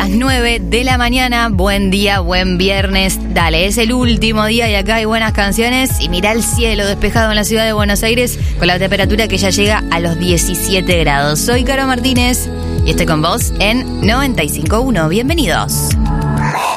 las 9 de la mañana. Buen día, buen viernes. Dale, es el último día y acá hay buenas canciones. Y mirá el cielo despejado en la ciudad de Buenos Aires con la temperatura que ya llega a los 17 grados. Soy Caro Martínez y estoy con vos en 95.1. Bienvenidos.